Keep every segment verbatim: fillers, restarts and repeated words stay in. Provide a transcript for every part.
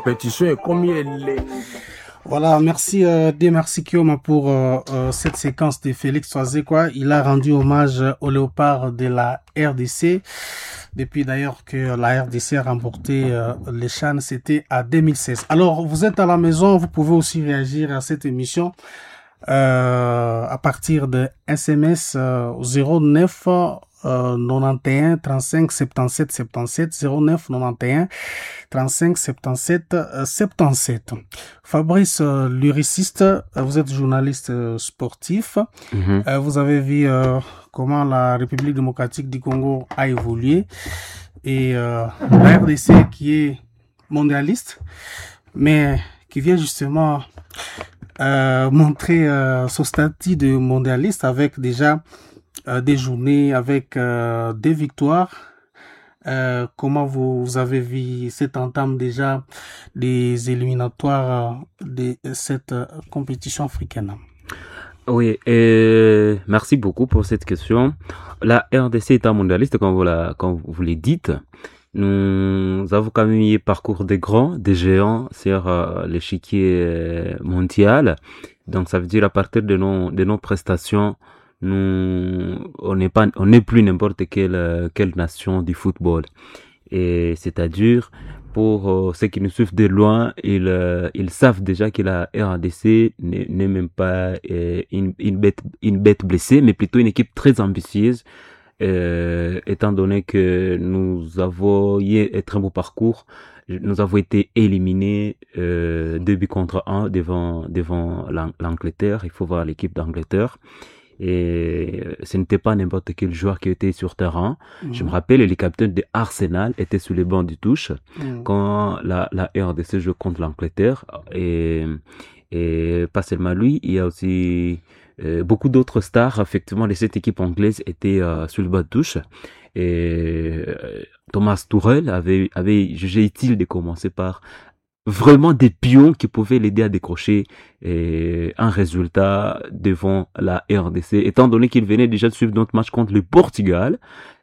compétition est comme elle est. Voilà, merci euh, D. Merci Kioma pour euh, euh, cette séquence de Félix Toisé, quoi. Il a rendu hommage au léopard de la R D C. Depuis d'ailleurs que la R D C a remporté euh, les CHAN, c'était à deux mille seize. Alors, vous êtes à la maison, vous pouvez aussi réagir à cette émission euh, à partir de S M S euh, zéro neuf Euh, quatre-vingt-onze trente-cinq soixante-dix-sept soixante-dix-sept zéro neuf quatre-vingt-onze trente-cinq soixante-dix-sept soixante-dix-sept. Fabrice, euh, lyriciste, euh, vous êtes journaliste euh, sportif. Mm-hmm. Euh, vous avez vu euh, comment la République démocratique du Congo a évolué et euh, la R D C qui est mondialiste, mais qui vient justement euh, montrer euh, son statut de mondialiste avec déjà Euh, des journées avec euh, des victoires. Euh, comment vous, vous avez vu cette entame déjà des éliminatoires de cette euh, compétition africaine? Oui, et merci beaucoup pour cette question. La R D C est un mondialiste, comme vous, la, comme vous l'avez dit. Nous avons quand même eu parcours des grands, des géants sur euh, l'échiquier mondial. Donc ça veut dire à partir de nos, de nos prestations, nous, on n'est pas, on n'est plus n'importe quelle, quelle nation du football. Et c'est-à-dire, pour euh, ceux qui nous suivent de loin, ils, euh, ils savent déjà que la R D C n'est, n'est même pas euh, une, une bête, une bête blessée, mais plutôt une équipe très ambitieuse, euh, étant donné que nous avons eu un très beau parcours. Nous avons été éliminés euh, deux buts contre un devant, devant l'Angleterre. Il faut voir l'équipe d'Angleterre. Et ce n'était pas n'importe quel joueur qui était sur terrain. Mmh. Je me rappelle, le capitaine de Arsenal était sur les bancs du touche mmh. quand la, la R D C jouait contre l'Angleterre. Et, et pas seulement lui, il y a aussi euh, beaucoup d'autres stars, effectivement, de cette équipe anglaise étaient euh, sur le banc de touche. Et euh, Thomas Tuchel avait, avait jugé utile de commencer par vraiment des pions qui pouvaient l'aider à décrocher euh, un résultat devant la R D C, étant donné qu'il venait déjà de suivre notre match contre le Portugal,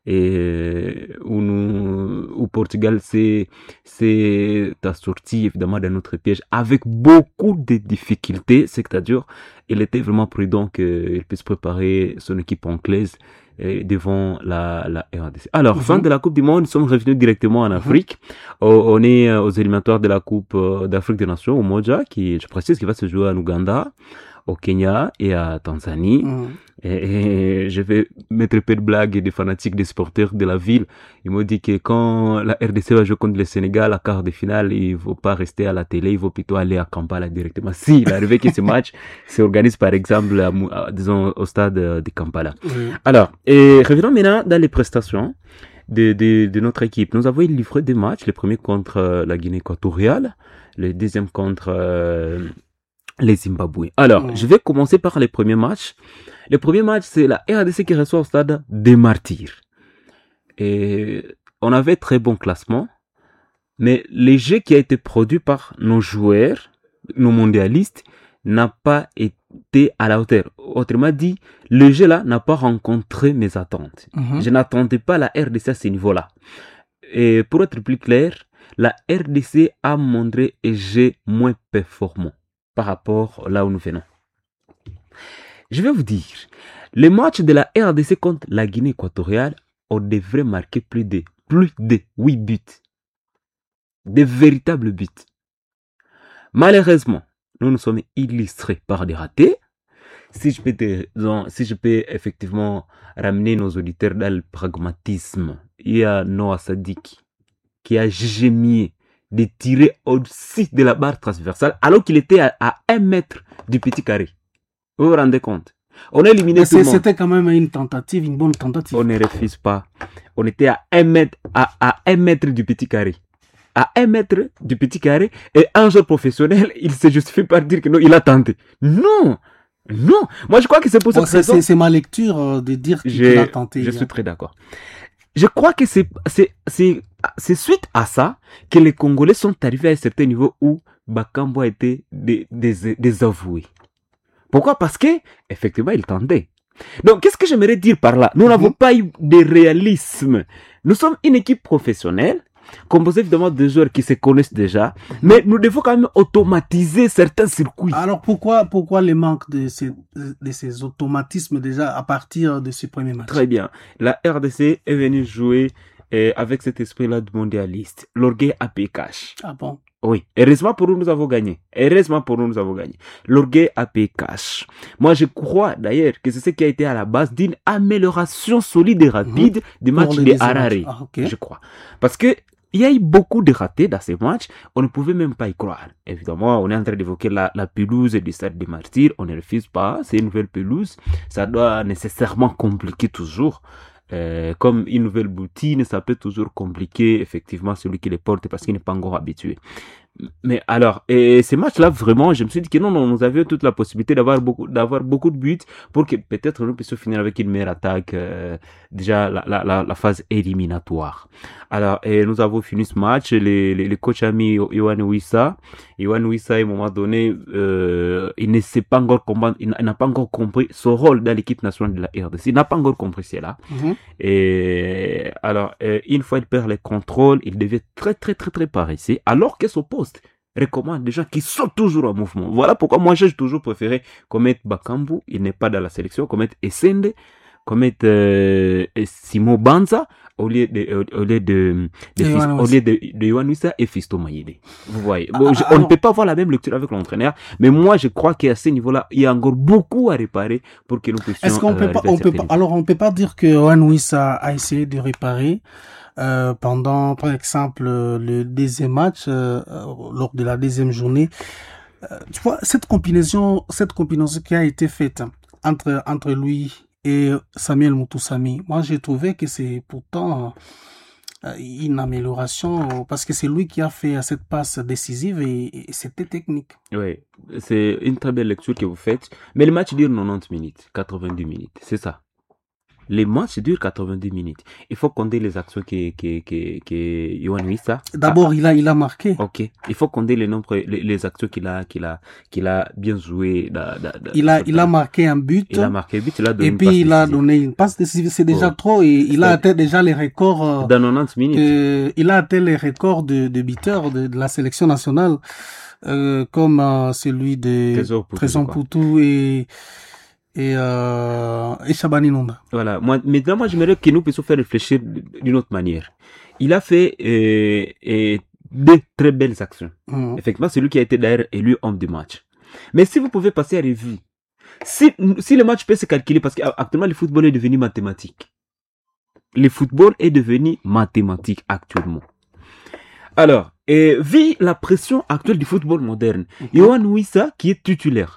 et où nous, où Portugal s'est, s'est sorti évidemment de notre piège avec beaucoup de difficultés, c'est-à-dire, il était vraiment prudent qu'il puisse préparer son équipe anglaise devant la, la R D C. Alors, mm-hmm. fin de la Coupe du Monde, nous sommes revenus directement en Afrique. Mm-hmm. On est aux éliminatoires de la Coupe d'Afrique des Nations, au Moja, qui, je précise, qui va se jouer en Ouganda, au Kenya et à Tanzanie. Mm. Et, et je vais mettre un peu de blague des fanatiques, des supporters de la ville. Ils m'ont dit que quand la R D C va jouer contre le Sénégal à quart de finale, il ne faut pas rester à la télé, il faut plutôt aller à Kampala directement. Si, il est arrivé que ce match s'organise par exemple, à, à, disons, au stade de Kampala. Mm. Alors, et revenons maintenant dans les prestations de, de, de notre équipe. Nous avons livré deux matchs, le premier contre la Guinée équatoriale, le deuxième contre euh, les Zimbabwe. Alors, mmh. je vais commencer par les premiers matchs. Le premier match, c'est la R D C qui reçoit au stade des Martyrs. Et on avait très bon classement, mais le jeu qui a été produit par nos joueurs, nos mondialistes, n'a pas été à la hauteur. Autrement dit, le jeu là n'a pas rencontré mes attentes. Mmh. Je n'attendais pas la R D C à ce niveau-là. Et pour être plus clair, la R D C a montré un jeu moins performant par rapport là où nous venons. Je vais vous dire, les matchs de la R D C contre la Guinée équatoriale, on devrait marquer plus de, plus de huit buts. De véritables buts. Malheureusement, nous nous sommes illustrés par des ratés. Si je peux, te, si je peux effectivement ramener nos auditeurs dans le pragmatisme, il y a Noah Sadik qui a jugé mieux de tirer au-dessus de la barre transversale alors qu'il était à, à un mètre du petit carré. Vous vous rendez compte? On a éliminé tout le monde. C'était quand même une tentative, une bonne tentative. On ne refuse pas. On était à un mètre, à, à un mètre du petit carré. À un mètre du petit carré, et un joueur professionnel, il se justifie par dire que non, il a tenté. Non! Non! Moi, je crois que c'est pour bon, cette raison. C'est, c'est ma lecture euh, de dire qu'il a tenté. Je suis très d'accord. Je crois que c'est, c'est, c'est, c'est suite à ça que les Congolais sont arrivés à un certain niveau où Bakambu a été dés, dés, désavoué. Pourquoi? Parce que, effectivement, il tentait. Donc, qu'est-ce que j'aimerais dire par là? Nous mm-hmm. n'avons pas eu de réalisme. Nous sommes une équipe professionnelle composé évidemment de joueurs qui se connaissent déjà, mais nous devons quand même automatiser certains circuits. Alors pourquoi, pourquoi le manque de ces, de ces automatismes déjà à partir de ce premier match? Très bien. La R D C est venue jouer euh, avec cet esprit-là de mondialiste. L'orgueil a payé cash. Ah bon? Oui. Heureusement pour nous, nous avons gagné. Heureusement pour nous, nous avons gagné. L'orgueil a payé cash. Moi, je crois d'ailleurs que c'est ce qui a été à la base d'une amélioration solide et rapide mmh. du match de Harare. Ah, okay. Je crois. Parce que il y a eu beaucoup de ratés dans ces matchs. On ne pouvait même pas y croire. Évidemment, on est en train d'évoquer la, la pelouse du Stade des Martyrs. On ne refuse pas. C'est une nouvelle pelouse. Ça doit nécessairement compliquer toujours. Euh, comme une nouvelle boutine, ça peut toujours compliquer effectivement celui qui les porte parce qu'il n'est pas encore habitué. Mais alors, et ces matchs-là, vraiment, je me suis dit que non, non, nous avions toute la possibilité d'avoir beaucoup, d'avoir beaucoup de buts pour que peut-être nous puissions finir avec une meilleure attaque, euh, déjà la, la, la, la phase éliminatoire. Alors, et nous avons fini ce match, les, les, les coachs ont mis Yohan Wissa. Yohan Wissa, à un moment donné, euh, il ne sait pas encore comprendre, il n'a pas encore compris son rôle dans l'équipe nationale de la R D C. Il n'a pas encore compris cela. Mm-hmm. Et alors, euh, une fois il perd les contrôles, il devient très, très, très, très paresseux, alors que son poste recommande des gens qui sont toujours en mouvement. Voilà pourquoi moi j'ai toujours préféré qu'on mette Bakambu, il n'est pas dans la sélection, qu'on mette Essende, qu'on mette euh, Simo Banza au lieu de au lieu de, de, de au lieu de, de Yohan Wissa et Fisto Mayele. Vous voyez. Bon, ah, je, on alors... ne peut pas avoir la même lecture avec l'entraîneur, mais moi je crois qu'à ce niveau-là, il y a encore beaucoup à réparer pour que nous puissions. Est-ce qu'on euh, peut pas, on peut pas, alors on peut pas dire que Yohan Wissa a essayé de réparer euh, pendant, par exemple, le deuxième match, euh, lors de la deuxième journée. Euh, tu vois, cette combinaison, cette combinaison qui a été faite entre entre lui et Samuel Mutusami, moi j'ai trouvé que c'est pourtant euh, une amélioration parce que c'est lui qui a fait cette passe décisive et, et c'était technique. Oui, c'est une très belle lecture que vous faites, mais le match dure quatre-vingt-dix minutes, quatre-vingt-dix minutes, c'est ça. Les matchs durent quatre-vingt-dix minutes. Il faut compter les actions que, que, que, que Yohan Wissa. D'abord, a... il a, il a marqué. Ok. Il faut compter les nombres, les, les actions qu'il a, qu'il a, qu'il a bien joué. Da, da, da, il a, il a marqué un but. Il a marqué un but, il a donné et une puis passe il a décisive. donné une passe décisive. C'est déjà oh. trop et il c'est... a atteint déjà les records. Euh, Dans quatre-vingt-dix minutes. Euh, il a atteint les records de, de buteurs de, de la sélection nationale, euh, comme euh, celui de Trésor Poutou et, et, euh, et Chabani Nonda. Voilà. Moi, maintenant, moi, j'aimerais que nous puissions faire réfléchir d'une autre manière. Il a fait, euh, euh, deux très belles actions. Mmh. Effectivement, c'est lui qui a été d'ailleurs élu homme du match. Mais si vous pouvez passer à revue, si, si le match peut se calculer, parce qu'actuellement, le football est devenu mathématique. Le football est devenu mathématique actuellement. Alors, et vu la pression actuelle du football moderne, mmh. Yohan Wissa, qui est titulaire,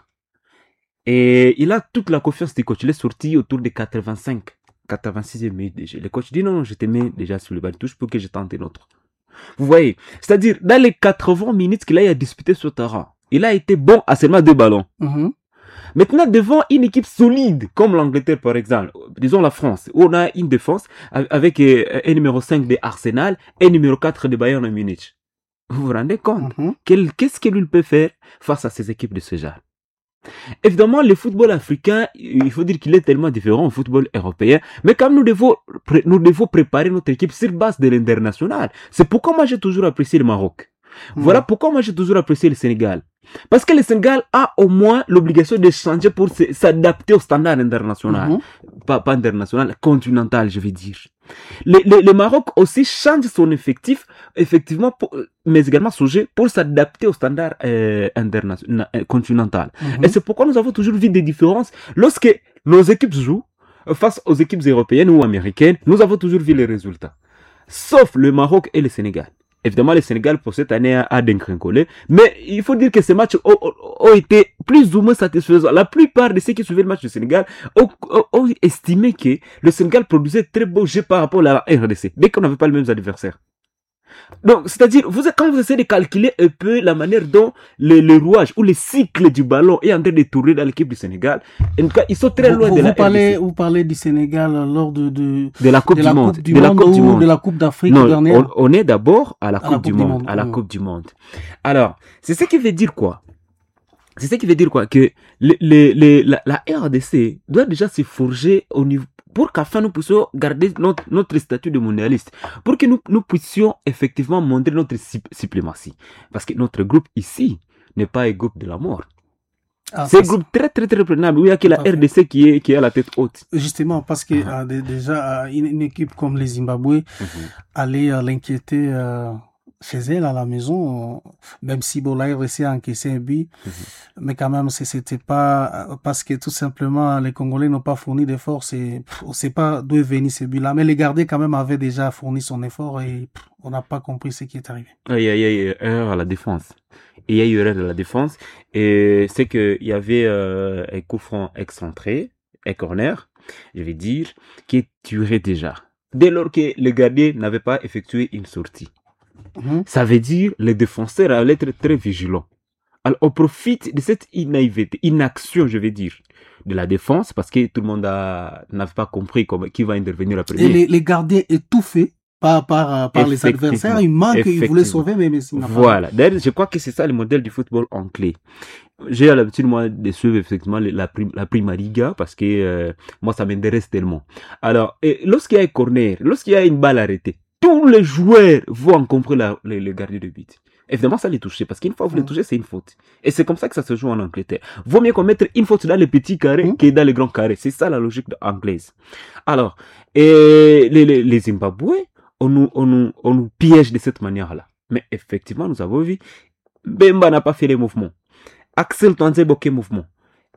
et il a toute la confiance du coach. Il est sorti autour de quatre-vingt-cinq, quatre-vingt-sixième minute déjà. Le coach dit non, non, je te mets déjà sur le bas de touche pour que je tente une autre. Vous voyez, c'est-à-dire, dans les quatre-vingts minutes qu'il a, a disputé sur terrain, il a été bon à seulement deux ballons. Mm-hmm. Maintenant, devant une équipe solide, comme l'Angleterre par exemple, disons la France, où on a une défense avec un numéro cinq de Arsenal et un numéro quatre de Bayern Munich. Vous vous rendez compte? Mm-hmm. Quel, qu'est-ce que lui peut faire face à ces équipes de ce genre? Évidemment, le football africain, il faut dire qu'il est tellement différent au football européen, mais comme nous devons, nous devons préparer notre équipe sur base de l'international. C'est pourquoi moi j'ai toujours apprécié le Maroc. Mmh. Voilà pourquoi moi j'ai toujours apprécié le Sénégal. Parce que le Sénégal a au moins l'obligation de changer pour s'adapter au standard international. Mmh. Pas, pas international, continental, je vais dire. Le, le, le Maroc aussi change son effectif, effectivement, pour, mais également sujet pour s'adapter au standard euh, international, euh, continental. Mmh. Et c'est pourquoi nous avons toujours vu des différences. Lorsque nos équipes jouent face aux équipes européennes ou américaines, nous avons toujours vu les résultats. Sauf le Maroc et le Sénégal. Évidemment, le Sénégal, pour cette année, a décrincolé. Mais il faut dire que ces matchs ont, ont, ont été plus ou moins satisfaisants. La plupart de ceux qui suivaient le match du Sénégal ont, ont, ont estimé que le Sénégal produisait très beau jeu par rapport à la R D C, dès qu'on n'avait pas les mêmes adversaires. Donc, c'est-à-dire, vous, quand vous essayez de calculer un peu la manière dont le, le rouage ou le cycle du ballon est en train de tourner dans l'équipe du Sénégal, en tout cas, ils sont très vous, loin vous, de la vous parlez, R D C. Vous parlez du Sénégal lors de, de, de la Coupe, de du, la monde, coupe du de Monde. La coupe du Monde. De la Coupe d'Afrique non, dernière. On, on est d'abord à la Coupe, à la coupe du, du Monde. monde à la oui. Coupe du Monde. Alors, c'est ce qui veut dire quoi? C'est ce qui veut dire quoi? Que le, le, le, la, la R D C doit déjà se forger au niveau, pour qu'afin nous puissions garder notre, notre statut de mondialiste, pour que nous, nous puissions effectivement montrer notre suprématie. Parce que notre groupe ici n'est pas un groupe de la mort. Ah, c'est un groupe très très très prenable. Oui, il y a que la R D C qui est, qui est à la tête haute. Justement, parce que uh-huh. euh, déjà, une, une équipe comme les Zimbabwe uh-huh. allait euh, l'inquiéter euh, chez elle à la maison, euh, même si bon, la R D C a encaissé un but, uh-huh. mais quand même, c'était pas euh, parce que tout simplement les Congolais n'ont pas fourni d'efforts. C'est, on sait pas d'où est venu ce but-là, mais les gardiens quand même avaient déjà fourni son effort et pff, on n'a pas compris ce qui est arrivé. Il y a, il y a eu erreur à la défense. Et il y a eu erreur de la défense. Et c'est que il y avait euh, un coup franc excentré, un corner, je vais dire, qui est tiré déjà. Dès lors que le gardien n'avait pas effectué une sortie. Mm-hmm. Ça veut dire les défenseurs allaient être très vigilants. Alors on profite de cette inaïveté, inaction, je vais dire, de la défense, parce que tout le monde a, n'a pas compris comment, qui va intervenir après. Et les, les gardiens étouffés par, par, par les adversaires, il manque, ils voulaient sauver, mais, mais voilà. D'ailleurs, je crois que c'est ça le modèle du football anglais. J'ai l'habitude, moi, de suivre effectivement la, prim, la Prima Liga parce que euh, moi, ça m'intéresse tellement. Alors, et lorsqu'il y a un corner, lorsqu'il y a une balle arrêtée, tous les joueurs vont comprendre la, le, le gardien de but. Évidemment, ça les touche, parce qu'une fois que vous les touchez, c'est une faute. Et c'est comme ça que ça se joue en Angleterre. Vaut mieux qu'on mette une faute dans les petits carrés mmh. que dans les grands carrés. C'est ça la logique anglaise. Alors, et les, les, les Zimbabwe, on nous, on, nous, on nous piège de cette manière-là. Mais effectivement, nous avons vu, Bemba n'a pas fait les mouvements. Axel Twanzebe, aucun mouvement.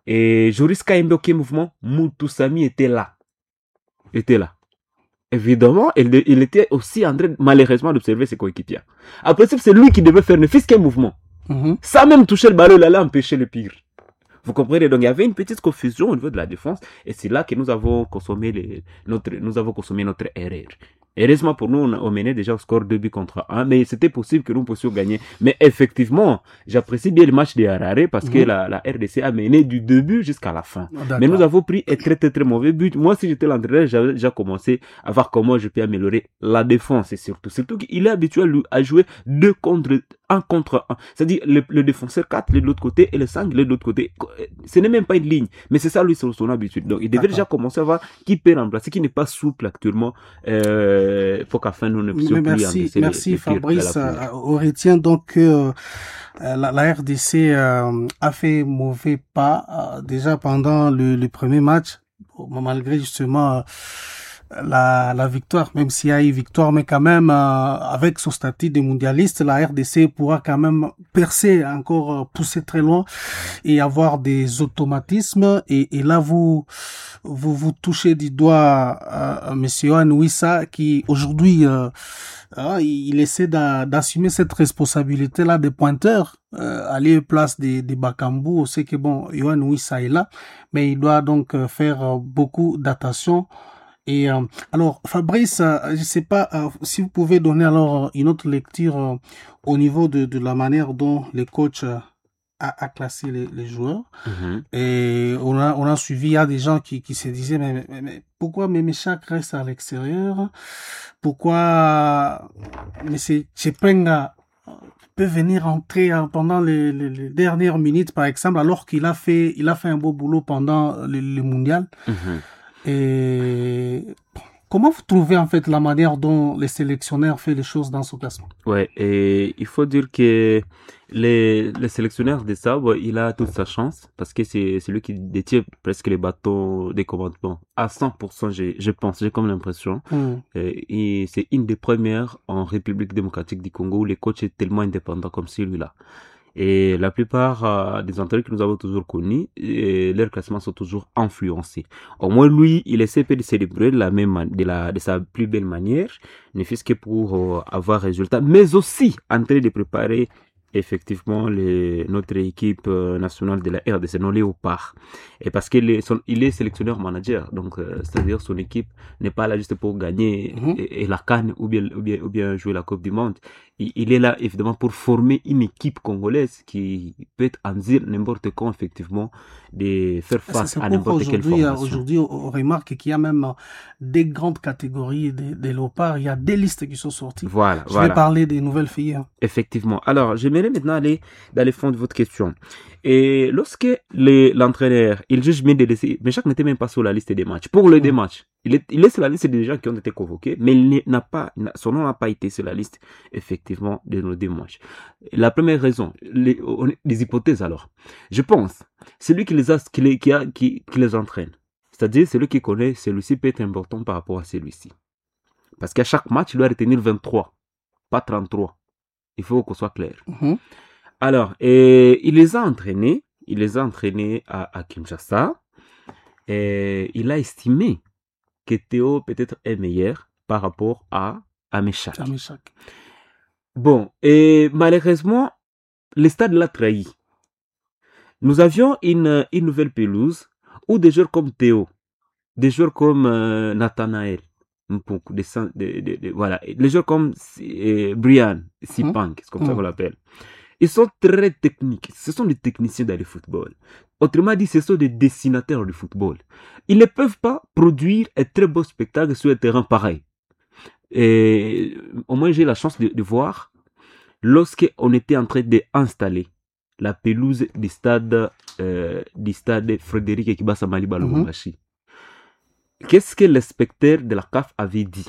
Et Joris Kaimbe, aucun mouvement. Mutusami était là. Était là. Évidemment, il, il était aussi en train, malheureusement, d'observer ses coéquipiers. Après, c'est lui qui devait faire ne fût-ce qu'un mouvement. Mm-hmm. Sans même toucher le ballon, il allait empêcher le pire. Vous comprenez? Donc, il y avait une petite confusion au niveau de la défense. Et c'est là que nous avons consommé les, notre, nous avons consommé notre erreur. Heureusement pour nous, on menait déjà au score deux buts contre un, mais c'était possible que nous puissions gagner. Mais effectivement, j'apprécie bien le match de Harare parce mmh. que la, la R D C a mené du début jusqu'à la fin. D'accord. Mais nous avons pris un très très très mauvais but. Moi, si j'étais l'entraîneur, j'avais déjà commencé à voir comment je peux améliorer la défense et surtout. Surtout qu'il est habitué à jouer deux contre un contre un. C'est-à-dire le, le défenseur quatre de l'autre côté et le cinq de l'autre côté. Ce n'est même pas une ligne, mais c'est ça lui son, son habitude. Donc il devait D'accord. déjà commencer à voir qui peut remplacer, qui n'est pas souple actuellement. Euh, pour qu'à fin nous ne puissions plus merci, merci les, Fabrice. Euh, on retient donc que euh, la, la R D C euh, a fait mauvais pas euh, déjà pendant le, le premier match, malgré justement euh, la, la victoire, même s'il y a eu victoire, mais quand même, euh, avec son statut de mondialiste, la R D C pourra quand même percer, encore euh, pousser très loin et avoir des automatismes. Et, et là, vous, vous, vous touchez du doigt euh, monsieur Yohan Wissa, qui aujourd'hui, euh, euh, il essaie d'assumer cette responsabilité-là des pointeurs, euh, aller place des, des Bakambu. On sait que bon, Yohan Wissa est là, mais il doit donc euh, faire euh, beaucoup d'attention. Et euh, alors Fabrice, euh, je sais pas euh, si vous pouvez donner alors une autre lecture euh, au niveau de, de la manière dont les coachs euh, a, a classé les, les joueurs. Mm-hmm. Et on a on a suivi, il y a des gens qui qui se disaient mais, mais, mais pourquoi Méméchak reste à l'extérieur? Pourquoi monsieur Tchepenga peut venir entrer pendant les, les, les dernières minutes par exemple, alors qu'il a fait il a fait un beau boulot pendant le, le mondial. Mm-hmm. Et comment vous trouvez en fait la manière dont les sélectionneurs font les choses dans ce classement? Ouais, et il faut dire que les, les sélectionneurs de ça, bon, il a toute sa chance parce que c'est celui qui détient presque les bâtons des commandements à cent pour cent, je, je pense, j'ai comme l'impression. Mm. Et, et c'est une des premières en République démocratique du Congo où les coachs sont tellement indépendants comme celui-là. Et la plupart euh, des entraîneurs que nous avons toujours connus, et leurs classements sont toujours influencés. Au moins, lui, il essaie de célébrer de la même man- de, la, de sa plus belle manière, ne fût-ce que pour euh, avoir résultat, mais aussi en train de préparer effectivement les, notre équipe euh, nationale de la R D C, non Léopard. Et parce qu'il est, son, il est sélectionneur manager, donc euh, c'est-à-dire son équipe n'est pas là juste pour gagner mm-hmm. et, et la CAN ou bien, ou, bien, ou bien jouer la Coupe du Monde. Il, il est là évidemment pour former une équipe congolaise qui peut en dire n'importe quoi effectivement, de faire face à n'importe quelle formation. Aujourd'hui, on remarque qu'il y a même des grandes catégories des, des Léopards, il y a des listes qui sont sorties. Voilà, Je voilà. vais parler des nouvelles filles. Hein. Effectivement. Alors, j'aimerais maintenant aller dans le fond de votre question. Et lorsque les, l'entraîneur, il juge bien de laisser, mais chaque n'était même pas sur la liste des matchs. Pour le mmh. des matchs, il est, il est sur la liste des gens qui ont été convoqués, mais il n'a pas, son nom n'a pas été sur la liste, effectivement, de nos deux matchs. La première raison, les, les hypothèses alors. Je pense, celui qui les a, qui les, qui a, qui, qui les entraîne. C'est-à-dire, celui qui connaît, celui-ci peut être important par rapport à celui-ci. Parce qu'à chaque match, il doit retenir vingt-trois, pas trente-trois. Il faut qu'on soit clair. Mm-hmm. Alors, et, il les a entraînés, il les a entraînés à, à Kinshasa, et il a estimé que Théo peut-être est meilleur par rapport à, à Meshak. À Meshak. Bon, et malheureusement, le stade l'a trahi. Nous avions une, une nouvelle pelouse où des joueurs comme Théo, des joueurs comme euh, Nathanaël, des, des, des, des, voilà, les joueurs comme euh, Brian, Sipang, c'est comme mmh. ça qu'on l'appelle. Ils sont très techniques. Ce sont des techniciens dans le football. Autrement dit, ce sont des dessinateurs du football. Ils ne peuvent pas produire un très beau spectacle sur un terrain pareil. Et au moins, j'ai la chance de, de voir lorsqu'on était en train d'installer la pelouse du stade, euh, du stade Frédéric Ekibasa Maliba Lubumbashi. Mm-hmm. Qu'est-ce que l'inspecteur de la C A F avait dit?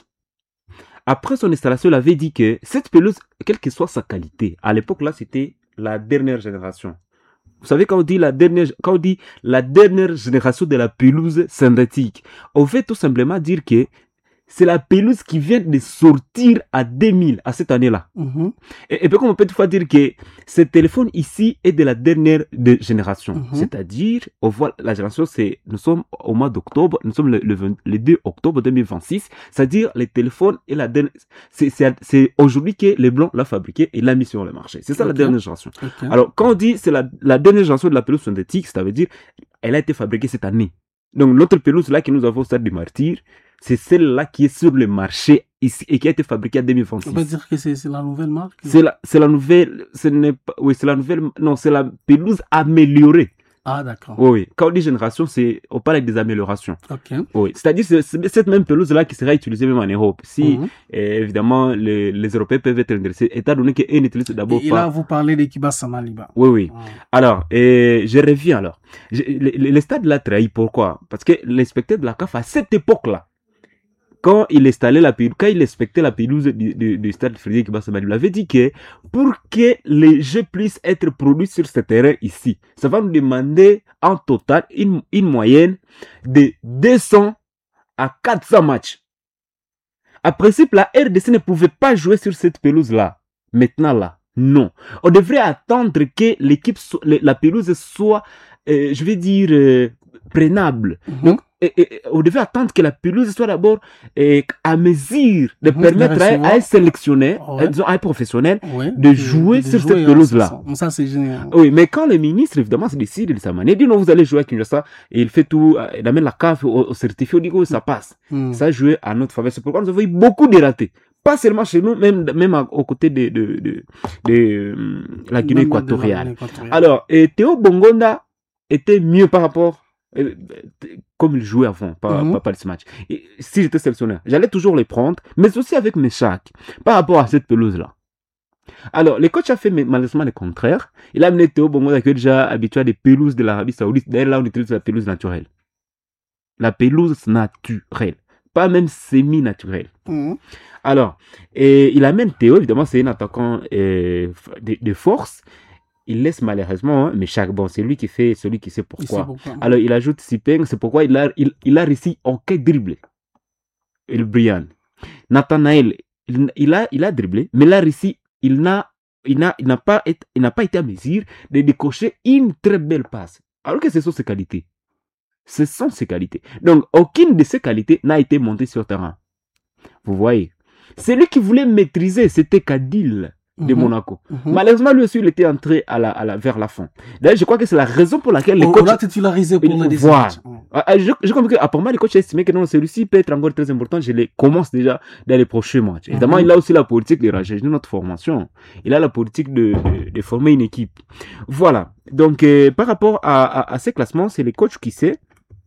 Après son installation, il avait dit que cette pelouse, quelle que soit sa qualité, à l'époque là, c'était la dernière génération. Vous savez, quand on dit la dernière, quand on dit la dernière génération de la pelouse synthétique, on veut tout simplement dire que c'est la pelouse qui vient de sortir à deux mille, à cette année-là. Mm-hmm. Et, et puis, comme on peut toutefois dire que ce téléphone ici est de la dernière de génération. Mm-hmm. C'est-à-dire, on voit la génération, c'est, nous sommes au mois d'octobre, nous sommes le, le, vingt, le deux octobre deux mille vingt-six. C'est-à-dire, les téléphones et la dernière, c'est, c'est, c'est aujourd'hui que les Blancs l'a fabriqué et l'a mis sur le marché. C'est ça okay. La dernière génération. Okay. Alors, quand on dit c'est la, la dernière génération de la pelouse synthétique, ça veut dire, elle a été fabriquée cette année. Donc, notre pelouse là que nous avons au stade du Martyr, c'est celle-là qui est sur le marché ici et qui a été fabriquée en deux mille vingt-six. On peut dire que c'est, c'est la nouvelle marque? C'est la, c'est la nouvelle, ce n'est pas, oui, c'est la nouvelle, non, c'est la pelouse améliorée. Ah, d'accord. Oui, quand on dit génération, c'est, on parle des améliorations. Ok. Oui, c'est-à-dire, c'est, c'est cette même pelouse-là qui sera utilisée même en Europe. Si, mm-hmm. eh, évidemment, les, les Européens peuvent être intéressés, étant donné qu'ils n'utilisent d'abord et, pas. Et là, vous parlez d'Ekibasa Maliba. Oui, oui. Ah. Alors, eh, je reviens alors. Je, le, le stade l'a trahi, pourquoi? Parce que l'inspecteur de la C A F, à cette époque-là, quand il installait la pelouse, quand il inspectait la pelouse du, du, du stade Frédéric Ekibasa Maliba, il avait dit que pour que les jeux puissent être produits sur ce terrain ici, ça va nous demander en total une, une moyenne de deux cents à quatre cents matchs. À principe, la R D C ne pouvait pas jouer sur cette pelouse-là. Maintenant, là, non. On devrait attendre que l'équipe, so, la pelouse soit, euh, je vais dire, euh, prenable. Mm-hmm. Donc, et, et, on devait attendre que la pelouse soit d'abord et, à mesure de mmh, permettre à, à un sélectionneur, ouais. à un professionnel, ouais, de jouer de, de sur jouer, cette pelouse-là. Ça, ça, c'est génial. Oui, mais quand le ministre, évidemment, se décide de sa manière, il dit non, vous allez jouer à Kinshasa, et il fait tout, il amène la C A F au, au certificat, il dit oh, ça passe. Mmh. Ça a joué à notre faveur. C'est pourquoi nous avons eu beaucoup de ratés. Pas seulement chez nous, même, même à, aux côtés de, de, de, de, de la Guinée équatoriale. Alors, et Théo Bongonda était mieux par rapport comme il jouait avant, pas, mm-hmm. pas, pas ce match. Et si j'étais sélectionneur, j'allais toujours les prendre, mais aussi avec Meshak, par rapport à cette pelouse-là. Alors, le coach a fait malheureusement le contraire. Il a amené Théo Bongonda qui est déjà habitué à des pelouses de l'Arabie Saoudite. D'ailleurs, là, on utilise la pelouse naturelle. La pelouse naturelle. Pas même semi-naturelle. Mm-hmm. Alors, et il amène Théo, évidemment, c'est un attaquant euh, de, de force. Il laisse malheureusement, hein, mais chaque bon, c'est lui qui fait, celui qui sait pourquoi. pourquoi. Alors, il ajoute Sipeng, c'est pourquoi il a, il, il a réussi aucun dribble. Il Brian. Nathanaël, il, il, a, il a dribblé, mais il a réussi, il n'a, il n'a, il n'a pas été, il n'a pas été à mesure de décocher une très belle passe. Alors que ce sont ses qualités. Ce sont ses qualités. Donc, aucune de ces qualités n'a été montée sur le terrain. Vous voyez. Celui qui voulait maîtriser, c'était Kadil de mm-hmm. Monaco. Mm-hmm. Malheureusement, lui aussi, il était entré à la, à la, vers la fin. D'ailleurs, je crois que c'est la raison pour laquelle les on, coachs... On l'a titularisé pour le voilà. Je, je comprends qu'apparemment, les coachs ont estimé que non, celui-ci peut être encore très important. Je les commence déjà dans les prochains matchs. Mm-hmm. Évidemment, il a aussi la politique de rajeunir notre formation. Il a la politique de, de, de former une équipe. Voilà. Donc, euh, par rapport à, à, à ces classements, c'est les coachs qui savent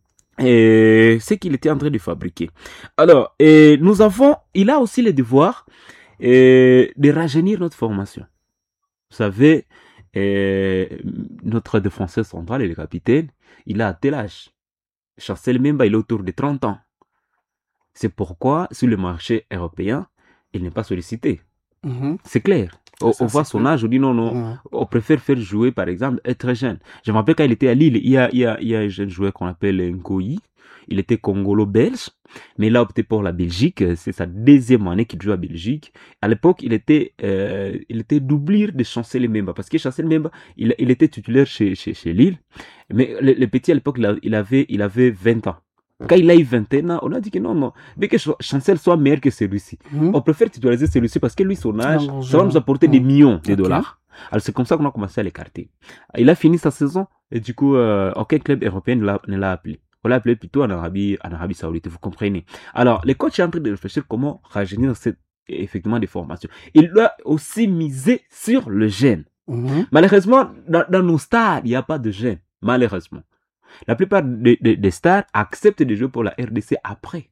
et ce qu'il était en train de fabriquer. Alors, et nous avons... Il a aussi le devoir... Et de rajeunir notre formation. Vous savez, euh, notre défenseur central et le capitaine, il a tel âge. Chancel Memba, il est autour de trente ans. C'est pourquoi, sur le marché européen, il n'est pas sollicité. Mhm. C'est clair. On, Ça, on voit c'est son clair. âge, on dit non, non, Mhm. on préfère faire jouer, par exemple, être très jeune. Je me rappelle quand il était à Lille, il y a, il y a, il y a un jeune joueur qu'on appelle Nkoyi. Il était congolo-belge, mais il a opté pour la Belgique. C'est sa deuxième année qu'il joue à Belgique. À l'époque, il était, euh, il était doublure de Chancel Mbemba, parce que Chancel Mbemba, il, il était titulaire chez, chez, chez Lille. Mais le, le petit, à l'époque, il a- il avait, il avait vingt ans. Quand il a eu vingt et un ans, on a dit que non, non, mais que Ch- Chancel soit meilleur que celui-ci. Mhm. On préfère titulariser celui-ci parce que lui, son âge, Non, ça va je- nous apporter des Mhm. millions de Ok. dollars. Alors c'est comme ça qu'on a commencé à l'écarter. Il a fini sa saison et du coup, euh, aucun club européen ne l'a, ne l'a appelé. On l'a appelé plutôt en Arabie, en Arabie Saoudite, vous comprenez. Alors, les coachs sont en train de réfléchir comment rajeunir cette, effectivement, des formations. Il doit aussi miser sur le jeune. Mhm. Malheureusement, dans, dans nos stars, il n'y a pas de jeunes. Malheureusement. La plupart des, des, des stars acceptent de jouer pour la R D C après.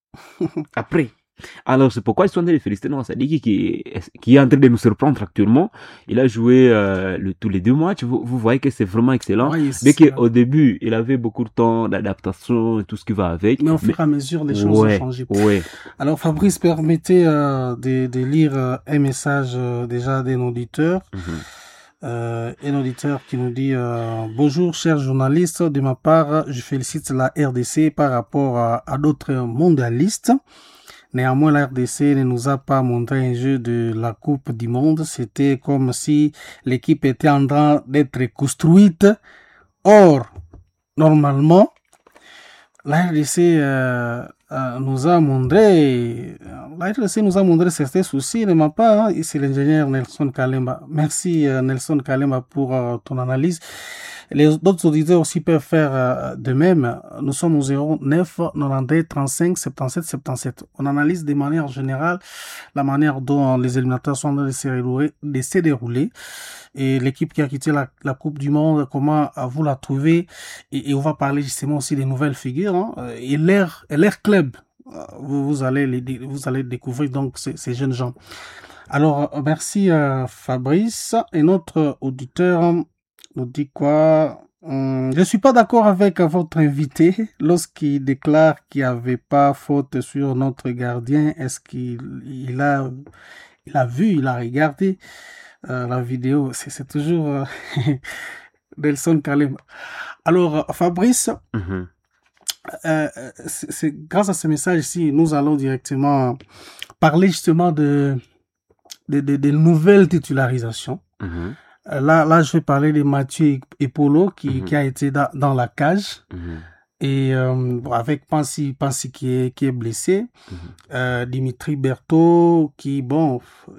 Après. Alors, c'est pourquoi ils sont en train de féliciter Noah Sadiki qui, est- qui est en train de nous surprendre actuellement. Il a joué euh, le, tous les deux matchs. Vous, vous voyez que c'est vraiment excellent. Ouais, Dès c'est- qu'au début, il avait beaucoup de temps d'adaptation et tout ce qui va avec. Mais au fur et à mesure, les choses ouais, ont changé. ouais. Alors, Fabrice, permettez euh, de, de lire euh, un message euh, déjà d'un auditeur. Mhm. Euh, un auditeur qui nous dit euh, bonjour chers journalistes, de ma part je félicite la R D C par rapport à, à d'autres mondialistes. Néanmoins la R D C ne nous a pas montré un jeu de la Coupe du Monde, c'était comme si l'équipe était en train d'être construite. Or normalement la R D C euh, euh, nous a montré, la R D C nous a montré certains soucis de ma part. Hein, et c'est l'ingénieur Nelson Kalemba. Merci euh, Nelson Kalemba pour euh, ton analyse. Les autres auditeurs aussi peuvent faire euh, de même. Nous sommes au zéro neuf quatre-vingt-treize trente-cinq soixante-dix-sept soixante-dix-sept. On analyse de manière générale la manière dont les éliminatoires sont en train de se dérouler, de se dérouler. Et l'équipe qui a quitté la, la Coupe du Monde, comment vous la trouvez, et, et on va parler justement aussi des nouvelles figures, hein, et l'air, et l'air club. Vous, vous allez les, vous allez découvrir donc ces, ces jeunes gens. Alors, merci euh, Fabrice. Et notre auditeur nous dit quoi? Hum, je suis pas d'accord avec votre invité lorsqu'il déclare qu'il n'y avait pas faute sur notre gardien. Est-ce qu'il il a, il a vu, il a regardé euh, la vidéo? C'est, c'est toujours euh, Nelson Kalem. Alors, Fabrice, Mhm. euh, c'est, c'est grâce à ce message ici, nous allons directement parler justement de, de, de, de nouvelles titularisations. Mhm. Euh, Là, là, je vais parler de Mathieu Epolo qui, Mhm. qui a été da- dans la cage Mhm. et euh, bon, avec Pansy, Pansy qui est, qui est blessé, Mhm. euh, Dimitri Berthaud qui, bon,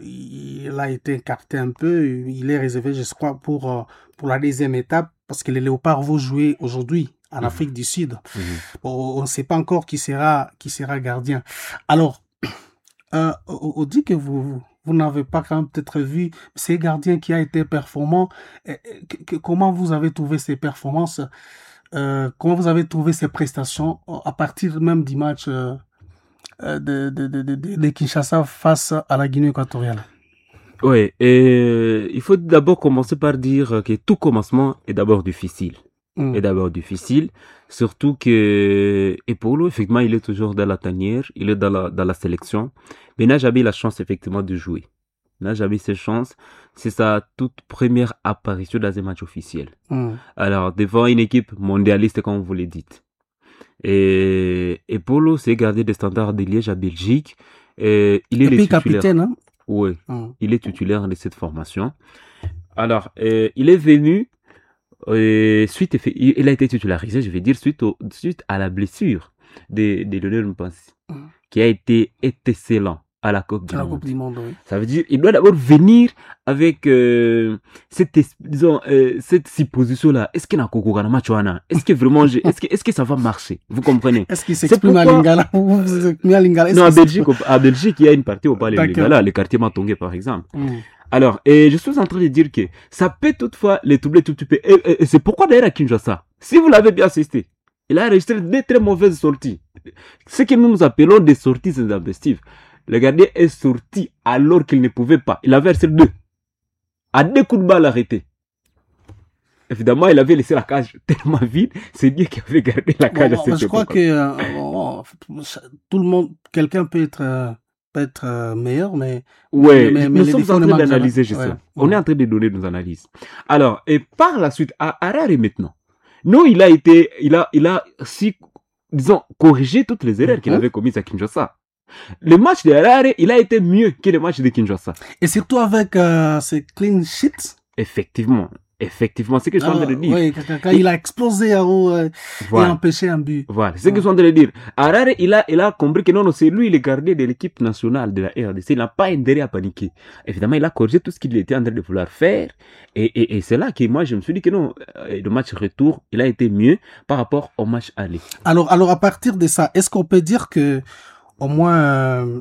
il a été écarté un peu, il est réservé, je crois, pour, euh, pour la deuxième étape parce que les Léopards vont jouer aujourd'hui en Mhm. Afrique du Sud. Mhm. Bon, on ne sait pas encore qui sera, qui sera gardien. Alors, euh, on on dit que vous, vous n'avez pas quand même peut-être vu ces gardiens qui a été performant. Et- et que- que- comment vous avez trouvé ces performances? Euh, comment vous avez trouvé ces prestations euh, à partir même du match euh, euh, de, de, de, de, de Kinshasa face à la Guinée équatoriale? Ouais, et il faut d'abord commencer par dire que tout commencement est d'abord difficile. Mm. Est d'abord difficile, surtout que Epolo, effectivement, il est toujours dans la tanière, il est dans la, dans la sélection, mais il n'a jamais eu la chance, effectivement, de jouer. Il n'a jamais eu cette chance. C'est sa toute première apparition dans un match officiel. Mm. Alors, devant une équipe mondialiste, comme vous le dites. Et Epolo s'est gardé des standards de Liège à Belgique. Et il est Et le puis titulaire. capitaine, hein? Oui, Mm. il est titulaire de cette formation. Alors, euh, il est venu, euh, suite, effe- il il a été titularisé, je vais dire, suite, au, suite à la blessure de, de Lionel Mpassi, Mm. qui a été excellent à la Coupe du À la Monde. Coupe du Monde, oui. Ça veut dire il doit d'abord venir avec euh, cette, es- disons, euh, cette supposition-là. Est-ce qu'il y a un match ou pas? Est-ce que vraiment, je- est-ce que, est-ce que ça va marcher? Vous comprenez? Est-ce qu'il s'exprime à pourquoi- Lingala? Vous vous exprimez à Lingala? Est-ce Non, à qu'il Belgique, au- à Belgique, il y a une partie où on parle de D'accord. Lingala, le quartier Matongé, par exemple. s'exprime? Mm. Alors, et je suis en train de dire que ça peut toutefois les troubler tout petit peu. Et, et- et c'est pourquoi d'ailleurs à Kinshasa, si vous l'avez bien assisté, il a enregistré des très mauvaises sorties. Ce que nous nous appelons des sorties intempestives. Le gardien est sorti alors qu'il ne pouvait pas. Il avait versé deux. À deux coups de balle arrêtés. Évidemment, il avait laissé la cage tellement vide. C'est Dieu qui avait gardé la cage Bon, à cette je crois époque. que euh, bon, bon, tout le monde, quelqu'un peut être, euh, peut être euh, meilleur, mais... Ouais, mais, mais nous les sommes défauts en ne train manquent d'analyser, jamais. je sais. Ouais. On est Mhm. en train de donner nos analyses. Alors, et par la suite, à Harare maintenant, nous, il a été, il a, il a, si, disons, corrigé toutes les erreurs qu'il Mhm. avait commises à Kinshasa. Le match de Harare, il a été mieux que le match de Kinshasa. Et surtout avec euh, ces clean sheets. Effectivement, effectivement, c'est ce que je suis en train de Euh, dire. oui, quand, quand Et- il a explosé à haut euh, et Voilà. empêché un but. Voilà, c'est ce que je suis en train de dire. Harare, il a, il a compris que non, non, c'est lui le gardien de l'équipe nationale de la R D C. Il n'a pas intérêt à paniquer. Évidemment, il a corrigé tout ce qu'il était en train de vouloir faire. Et, et, et c'est là que moi, je me suis dit que non, euh, le match retour, il a été mieux par rapport au match aller. Alors, alors à partir de ça, est-ce qu'on peut dire que au moins euh,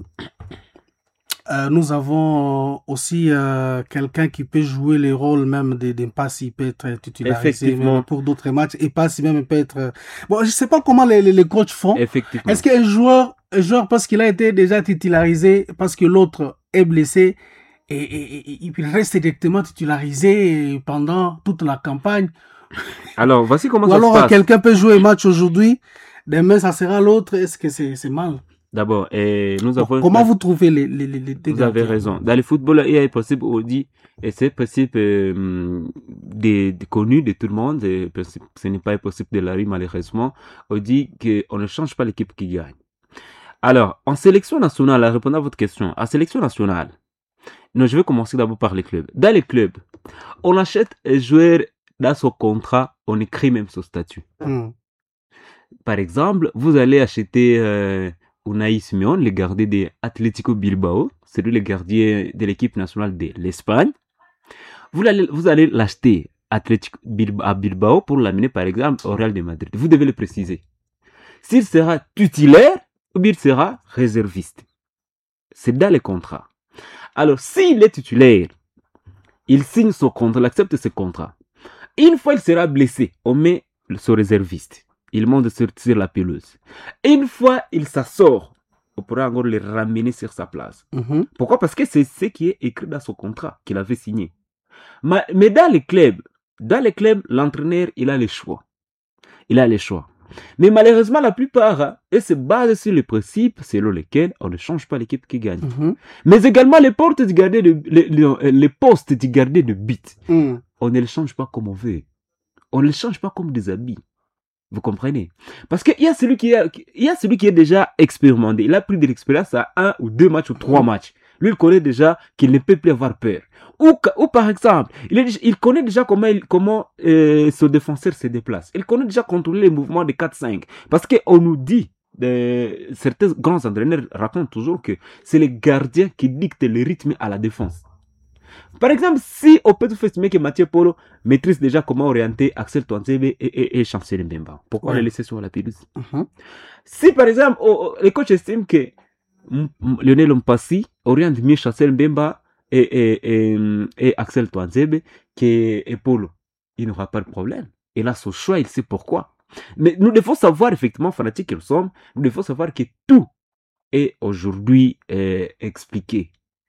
euh, nous avons aussi euh, quelqu'un qui peut jouer les rôles même des des passes, il peut être titularisé Effectivement. même pour d'autres matchs et passes même il peut être euh, bon, je sais pas comment les les, les coachs font. Effectivement. Est-ce qu'un joueur un joueur parce qu'il a été déjà titularisé parce que l'autre est blessé et, et, et, et il reste directement titularisé pendant toute la campagne? Alors, voici comment Ou ça alors se passe. quelqu'un peut jouer un match aujourd'hui, demain ça sera l'autre. Est-ce que c'est c'est mal? D'abord, et nous Bon, avons... comment vous trouvez les les les, les Vous avez raison. Dans le football, il est possible, on dit, et c'est possible euh, de, de connu de tout le monde, et ce n'est pas possible de la rue malheureusement. On dit qu'on ne change pas l'équipe qui gagne. Alors, en sélection nationale, en répondant à votre question, en sélection nationale, non, je vais commencer d'abord par les clubs. Dans les clubs, on achète un joueur dans son contrat, on écrit même son statut. Hmm. Par exemple, vous allez acheter euh, Unai Simon, le gardien de Atlético Bilbao, c'est lui le gardien de l'équipe nationale de l'Espagne. Vous allez, vous allez l'acheter Atlético Bilbao, à Bilbao pour l'amener par exemple au Real de Madrid. Vous devez le préciser. S'il sera titulaire ou bien il sera réserviste. C'est dans les contrats. Alors, s'il est titulaire, il signe son contrat, il accepte ce contrat. Une fois il sera blessé, on met son réserviste. Il monte sur, sur la pelouse. Une fois il s'assort, on pourra encore le ramener sur sa place. Mhm. Pourquoi? Parce que c'est ce qui est écrit dans son contrat qu'il avait signé. Mais, mais dans les clubs, dans les clubs, l'entraîneur, il a le choix. Il a le choix. Mais malheureusement, la plupart, hein, ils se basent sur le principe selon lequel on ne change pas l'équipe qui gagne. Mhm. Mais également les portes du gardien de, les, les, les postes du gardien de but. Hmm. On ne les change pas comme on veut. On ne les change pas comme des habits. Vous comprenez? Parce qu'il y a celui qui, a, il y a celui qui est déjà expérimenté. Il a pris de l'expérience à un ou deux matchs ou trois matchs. Lui, il connaît déjà qu'il ne peut plus avoir peur. Ou, ou par exemple, il, est, il connaît déjà comment, il, comment euh, ce défenseur se déplace. Il connaît déjà contrôler les mouvements de quatre cinq. Parce qu'on nous dit, euh, certains grands entraîneurs racontent toujours que c'est les gardiens qui dictent le rythme à la défense. Par exemple, si on peut tout estimer que Mathieu Polo maîtrise déjà comment orienter Axel Tuanzebe et, et, et Chancel Mbemba, pourquoi Ouais. le laisser sur la pelouse? Mhm. Si par exemple, oh, les coachs estiment que M- M- Lionel Mpassi oriente mieux Chancel Mbemba et, et, et, et Axel Tuanzebe que et Polo, il n'aura pas de problème. Il a son choix, il sait pourquoi. Mais nous devons savoir, effectivement, fanatiques que nous sommes, nous devons savoir que tout est aujourd'hui euh, expliqué.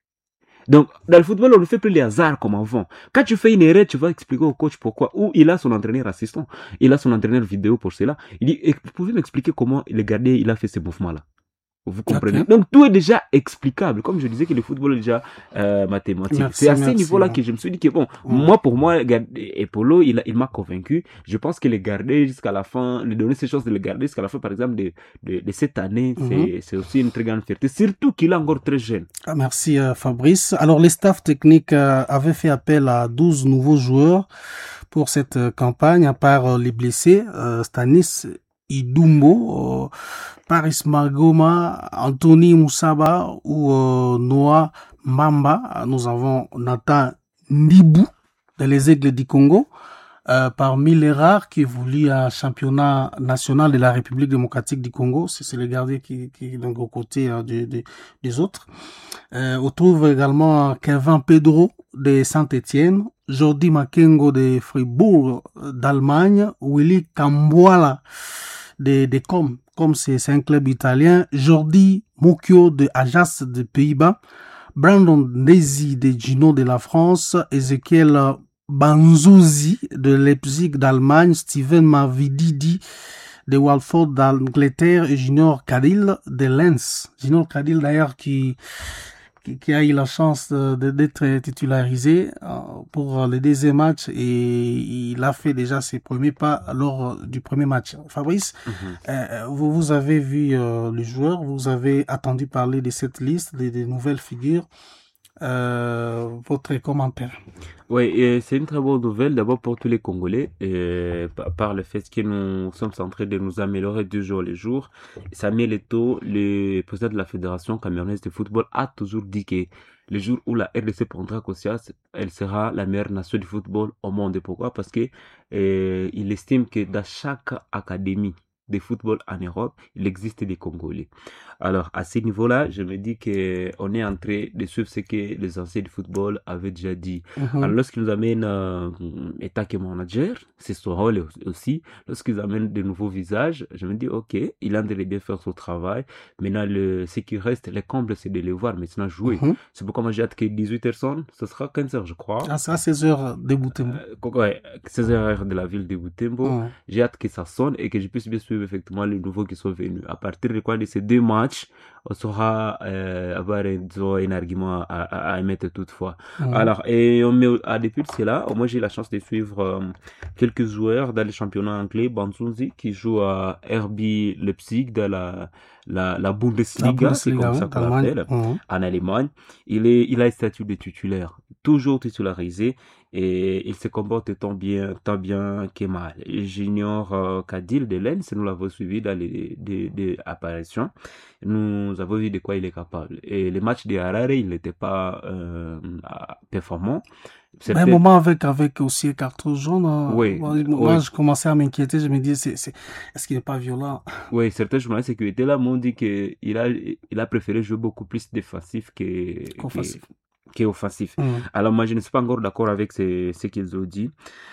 Donc, dans le football, on ne fait plus les hasards comme avant. Quand tu fais une erreur, tu vas expliquer au coach pourquoi. Ou il a son entraîneur assistant, il a son entraîneur vidéo pour cela. Il dit, vous pouvez m'expliquer comment le gardien, il a fait ce mouvement-là. Vous comprenez? Ok. Donc, tout est déjà explicable. Comme je disais que le football est déjà euh, mathématique. Merci, C'est à ce merci, niveau-là ouais. que je me suis dit que bon, Ouais. moi, pour moi, Gard- et Polo, il, a- il m'a convaincu. Je pense que le garder jusqu'à la fin, lui donner ces choses de le garder jusqu'à la fin, par exemple, de, de, de cette année, Mhm. c'est, c'est aussi une très grande fierté. Surtout qu'il est encore très jeune. Ah, merci euh, Fabrice. Alors les staffs techniques euh, avaient fait appel à douze nouveaux joueurs pour cette euh, campagne, à part euh, les blessés, euh, Stanis Idumbo, euh, Paris Magoma, Anthony Moussaba ou euh, Noah Mamba. Nous avons Nathan Ndibou de les Aigles du Congo. Euh, parmi les rares qui évoluent à championnat national de la République démocratique du Congo, c'est, c'est le gardien qui, qui est donc aux côtés euh, de, de- des autres. Euh, on trouve également Kevin Pedro de Saint-Étienne, Jordi Makengo de Fribourg euh, d'Allemagne, Willy Camboala de, de Com, comme c'est, c'est un club italien, Jordi Mocchio de Ajax de Pays-Bas, Brandon Nezi de Gino de la France, Ezekiel Banzuzi de Leipzig d'Allemagne, Steven Mavididi de Walford d'Angleterre et Junior Cadil de Lens. Junior Cadil d'ailleurs qui, qui, qui a eu la chance de, de, d'être titularisé euh, pour le deuxième match et il a fait déjà ses premiers pas lors du premier match. Fabrice, mm-hmm. euh, vous, vous avez vu euh, le joueur, vous avez entendu parler de cette liste, des, des nouvelles figures. Euh, votre commentaire. Oui, et c'est une très bonne nouvelle d'abord pour tous les Congolais et par le fait que nous sommes en train de nous améliorer du jour le jour. Samuel Eto'o, le président de la Fédération camerounaise de football, a toujours dit que le jour où la R D C prendra conscience, elle sera la meilleure nation du football au monde. Pourquoi? Parce que euh, il estime que dans chaque académie de football en Europe, il existe des Congolais. Alors, à ce niveau-là, je me dis qu'on est en train de suivre ce que les anciens du football avaient déjà dit. Mm-hmm. Alors, lorsqu'ils nous amènent euh, état que manager, c'est son rôle aussi. Lorsqu'ils amènent de nouveaux visages, je me dis, OK, il a de bien faire son travail. Maintenant, le, ce qui reste, les combles, c'est de les voir maintenant jouer. Mm-hmm. C'est pourquoi moi, j'ai hâte que dix-huit heures sonne. Ce sera quinze heures, je crois. Ah, ça, seize heures de Butembo. Euh, ouais, seize heures de la ville de Butembo. Mm-hmm. J'ai hâte que ça sonne et que je puisse bien suivre effectivement les nouveaux qui sont venus. À partir de quoi de ces deux matchs, on saura euh, avoir disons, un argument à, à, à émettre toutefois. Mmh. Alors, et on met à depuis cela, moi j'ai eu la chance de suivre euh, quelques joueurs dans le championnat anglais, Banzunzi, qui joue à R B Leipzig dans la, la, la Bundesliga, la Bundesliga c'est comme ça qu'on l'appelle, mmh. en Allemagne. Il, est, il a le statut de titulaire, toujours titularisé. Et il se comporte tant bien, tant bien que mal. Junior euh, Cadil de Lens, nous l'avons suivi dans les, les, les apparitions. Nous avons vu de quoi il est capable. Et les matchs de Harare, il n'était pas euh, performant. C'est un moment avec, avec aussi un carton jaune. Oui. Moi, moi oui. je commençais à m'inquiéter. Je me disais, c'est, c'est, est-ce qu'il n'est pas violent? Oui, certains journalistes de sécurité là m'ont dit qu'il a, il a préféré jouer beaucoup plus défensif que, qu'offensif. Que, qui est offensif. Mmh. Alors moi je ne suis pas encore d'accord avec ce, ce qu'ils ont dit.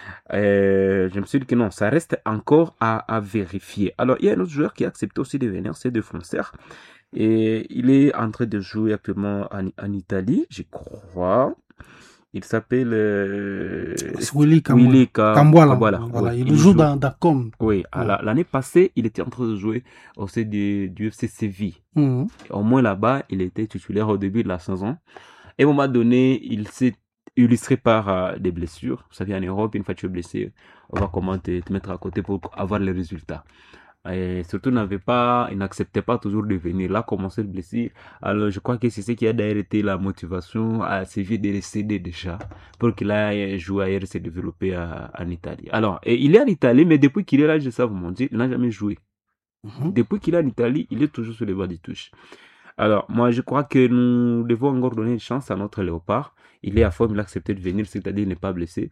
Euh, je me suis dit que non, ça reste encore à, à vérifier. Alors il y a un autre joueur qui a accepté aussi de venir, c'est De Fonser. Et il est en train de jouer actuellement en, en Italie, je crois. Il s'appelle euh, Willy Kamboala. Voilà, il, il joue, joue dans Dacom. Oui, mmh. l'année passée, il était en train de jouer au sein du, du F C Séville. Mmh. Au moins là-bas, il était titulaire au début de la saison. Et à un moment donné, il s'est illustré par euh, des blessures. Vous savez, en Europe, une fois que tu es blessé, on va comment te, te mettre à côté pour avoir les résultats. Et surtout, n'avait pas, il n'acceptait pas toujours de venir. Là, commencer le blessure. Alors, je crois que c'est ce qui a d'ailleurs été la motivation à Séville de le céder déjà pour qu'il aille jouer ailleurs et se développer à, en Italie. Alors, et il est en Italie, mais depuis qu'il est là, je sais vous mon Dieu, il n'a jamais joué. Mm-hmm. Depuis qu'il est en Italie, il est toujours sur les bancs de touche. Alors, moi, je crois que nous devons encore donner une chance à notre léopard. Il est à forme, il a accepté de venir, c'est-à-dire il n'est pas blessé.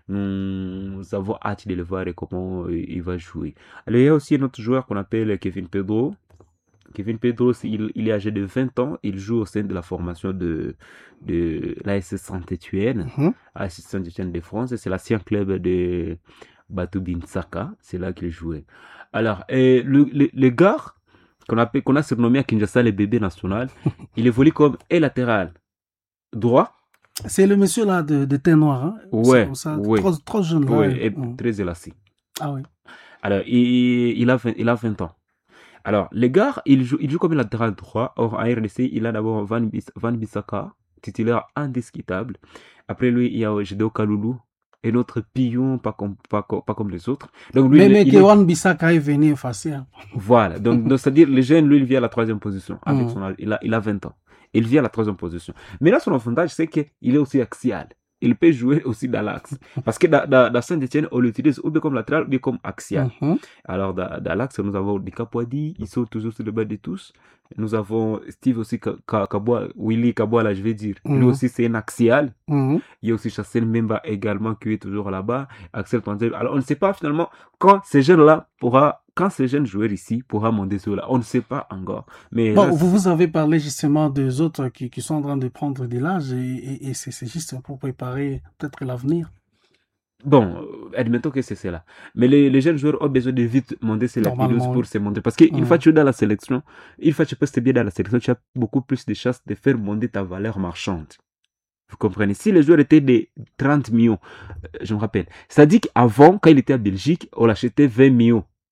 Nous avons hâte de le voir et comment il va jouer. Alors, il y a aussi un autre joueur qu'on appelle Kevin Pedro. Kevin Pedro, il, il est âgé de vingt ans. Il joue au sein de la formation de, de l'A S Saint-Étienne, mm-hmm. l'A S Saint-Étienne de France. C'est l'ancien club de Batu Binsaka. C'est là qu'il jouait. Alors, et le, le, le gars qu'on a, qu'on a surnommé à Kinshasa le bébé national, il évolue comme aile latéral droit. C'est le monsieur là de, de teint noir, hein? Ouais, ça, ouais. Trop, trop jeune là. Ouais, et mmh. très élastique. Ah oui. Alors, il, il, a vingt, il a vingt ans. Alors, le gars, il joue, il joue comme latéral droit. Or, en R D C, il a d'abord Van, Bis, Van Bissaka, titulaire indiscutable. Après lui, il y a Gédéo Kaloulou. Et notre pion, pas comme, pas, pas comme les autres. Donc, lui, mais, il, mais il que Van Bissaka est venu effacer. Voilà. Donc, donc c'est-à-dire, le jeune, lui, il vient à la troisième position. Avec mmh. son âge. Il a, il a vingt ans. Il vient à la troisième position. Mais là, son avantage, c'est qu'il est aussi axial. Il peut jouer aussi dans l'axe. Parce que dans, dans, dans Saint-Etienne, on l'utilise ou bien comme latéral ou bien comme axial. Mm-hmm. Alors, dans, dans l'axe, nous avons des Kapwadi, ils sont toujours sur le bas de tous. Nous avons Steve aussi, Kabwa, Willy Kabwa, je vais dire. Mm-hmm. Lui aussi, c'est un axial. Mm-hmm. Il y a aussi Chassel Memba également qui est toujours là-bas. Axel Tonzel. Alors, on ne sait pas finalement quand ces jeunes-là pourra Quand ces jeunes joueurs ici pourra monter sur là, on ne sait pas encore. Mais bon, là, vous, vous avez parlé justement des autres qui, qui sont en train de prendre de l'âge et, et, et c'est, c'est juste pour préparer peut-être l'avenir. Bon, admettons que c'est cela. Mais les, les jeunes joueurs ont besoin de vite monter sur la pelouse pour se montrer. Parce qu'une mmh. fois que tu es dans la sélection, une fois que tu peux te bien dans la sélection, tu as beaucoup plus de chances de faire monter ta valeur marchande. Vous comprenez? Si les joueurs étaient des trente millions, je me rappelle. C'est-à-dire qu'avant, quand il était à Belgique, on l'achetait vingt millions.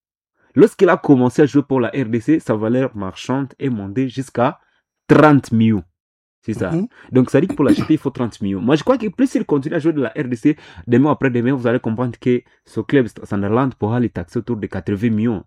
Lorsqu'il a commencé à jouer pour la R D C, sa valeur marchande est montée jusqu'à trente millions. C'est ça. Mm-hmm. Donc, ça dit que pour l'acheter, il faut trente millions. Moi, je crois que plus il continue à jouer de la R D C, demain après demain, vous allez comprendre que ce club Sunderland pourra les taxer autour de quatre-vingts millions.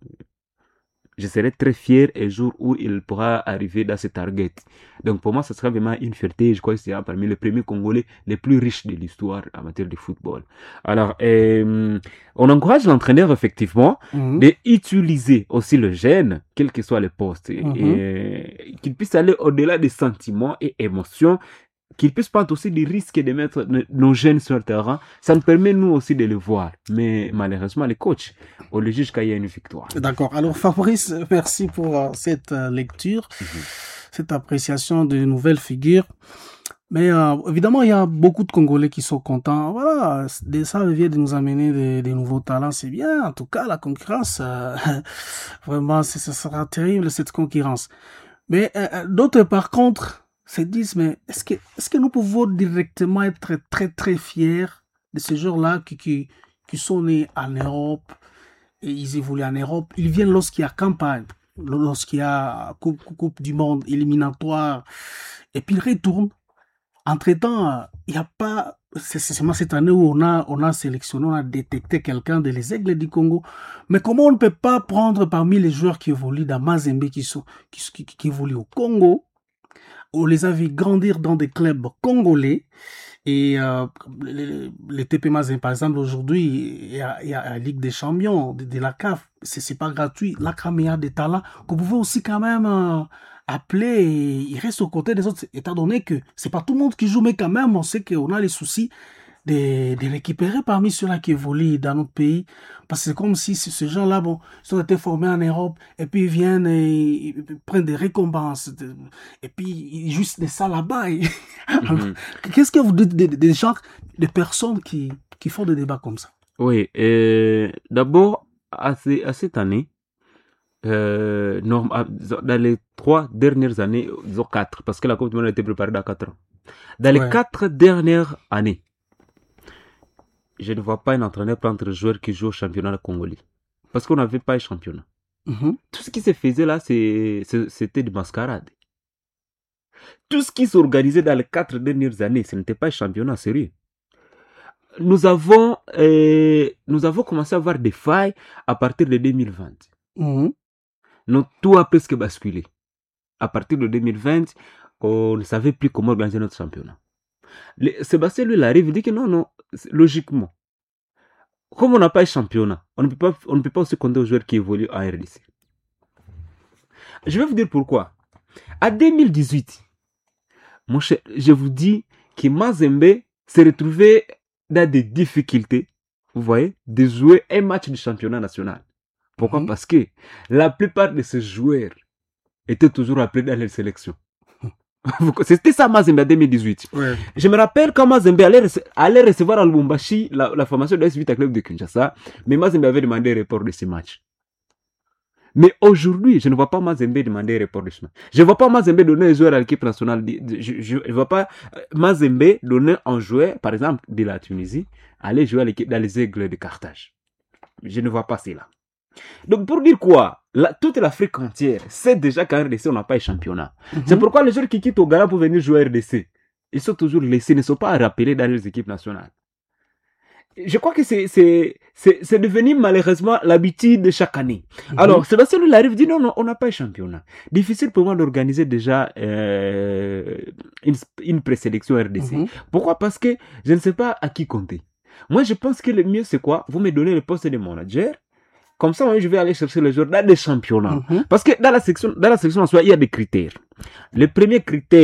Je serai très fier un jour où il pourra arriver dans ce target. Donc, pour moi, ce sera vraiment une fierté. Je crois que c'est parmi les premiers Congolais les plus riches de l'histoire en matière de football. Alors, euh, on encourage l'entraîneur, effectivement, mm-hmm. d'utiliser aussi le jeune, quel que soit le poste, mm-hmm. et qu'il puisse aller au-delà des sentiments et émotions, qu'ils puissent prendre aussi des risques de mettre nos jeunes sur le terrain. Ça nous permet, nous aussi, de le voir. Mais malheureusement, les coachs, on le juge quand il y a une victoire. D'accord. Alors, Fabrice, merci pour euh, cette euh, lecture, mm-hmm. cette appréciation de nouvelles figures. Mais euh, évidemment, il y a beaucoup de Congolais qui sont contents. Voilà, ça vient de nous amener des, des nouveaux talents, c'est bien. En tout cas, la concurrence, euh, vraiment, ce sera terrible, cette concurrence. Mais euh, d'autres, par contre, se disent, mais est-ce que, est-ce que nous pouvons directement être très, très, très fiers de ces joueurs-là qui, qui, qui sont nés en Europe et ils évoluent en Europe. Ils viennent lorsqu'il y a campagne, lorsqu'il y a coupe, coupe du monde, éliminatoire, et puis ils retournent. Entre-temps, il n'y a pas, c'est seulement cette année où on a, on a sélectionné, on a détecté quelqu'un de les Aigles du Congo. Mais comment on ne peut pas prendre parmi les joueurs qui évoluent dans Mazembe, qui sont, qui, qui, qui évoluent au Congo, on les a vus grandir dans des clubs congolais. Et euh, les, les T P Mazembe, par exemple, aujourd'hui, il y a, il y a la Ligue des Champions de, de la C A F. C'est, c'est pas gratuit. La C A M a des talents qu'on pouvait aussi quand même euh, appeler. Et il reste aux côtés des autres, étant donné que c'est pas tout le monde qui joue, mais quand même, on sait qu'on a les soucis de, de récupérer parmi ceux-là qui évoluent dans notre pays. Parce que c'est comme si ces gens-là, bon, ils ont été formés en Europe, et puis ils viennent et ils prennent des récompenses, et puis ils jouent de ça là-bas. Et... Mm-hmm. Qu'est-ce que vous dites des, des gens, des personnes qui, qui font des débats comme ça? Oui, euh, d'abord, à, ces, à cette année, euh, non, dans les trois dernières années, disons quatre, parce que la Coupe du Monde a été préparée dans quatre ans. Dans les ouais. quatre dernières années, je ne vois pas un entraîneur prendre un joueur qui joue au championnat congolais. Parce qu'on n'avait pas un championnat. Mm-hmm. Tout ce qui se faisait là, c'est, c'est, c'était de mascarade. Tout ce qui s'organisait dans les quatre dernières années, ce n'était pas un championnat sérieux. Nous avons, euh, nous avons commencé à avoir des failles à partir de deux mille vingt. Mm-hmm. Donc, tout a presque basculé. À partir de deux mille vingt, on ne savait plus comment organiser notre championnat. Le, Sébastien, lui, il arrive, il dit que non, non, logiquement, comme on n'a pas de championnat, on ne peut pas, on ne peut pas aussi compter aux joueurs qui évoluent en R D C. Je vais vous dire pourquoi. En deux mille dix-huit, mon cher, je vous dis que Mazembe s'est retrouvé dans des difficultés, vous voyez, de jouer un match du championnat national. Pourquoi? Mm-hmm. Parce que la plupart de ces joueurs étaient toujours appelés dans les sélections. C'était ça Mazembe en deux mille dix-huit. Ouais. Je me rappelle quand Mazembe allait, rece- allait recevoir à Lubumbashi la, la formation de l'A S Vita Club de Kinshasa, mais Mazembe avait demandé un report de ce match. Mais aujourd'hui, je ne vois pas Mazembe demander un report de ce match. Je ne vois pas Mazembe donner un joueur à l'équipe nationale. Je ne vois pas Mazembe donner un joueur, par exemple, de la Tunisie, aller jouer à l'équipe dans les Aigles de Carthage. Je ne vois pas cela. Donc, pour dire quoi, la, toute l'Afrique entière sait déjà qu'en R D C, on n'a pas de championnat. Mm-hmm. C'est pourquoi les joueurs qui quittent au Ghana pour venir jouer à R D C, ils sont toujours laissés, ils ne sont pas rappelés dans les équipes nationales. Je crois que c'est, c'est, c'est, c'est devenu malheureusement l'habitude de chaque année. Mm-hmm. Alors, Sébastien lui arrive dit non, non, on n'a pas de championnat. Difficile pour moi d'organiser déjà euh, une, une présélection R D C. Mm-hmm. Pourquoi? Parce que je ne sais pas à qui compter. Moi, je pense que le mieux, c'est quoi? Vous me donnez le poste de manager. Comme ça, moi, je vais aller chercher les joueurs dans des championnats. Mm-hmm. Parce que dans la section, dans la section en soi, il y a des critères. Le premier critère,